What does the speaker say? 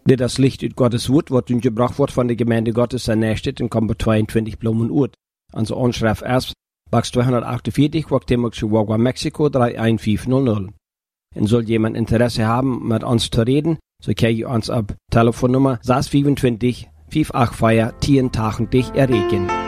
Der das Licht ut Gottes Wort, was uns gebracht wird von der Gemeinde Gottes, sein Nächstet, in Kombo 22 Blumen Urt. Also Anschrift erst, Box 248, Wagwa Mexiko 31500. Und soll jemand Interesse haben, mit uns zu reden, so kann ich uns ab Telefonnummer 625 584 1080 erreichen.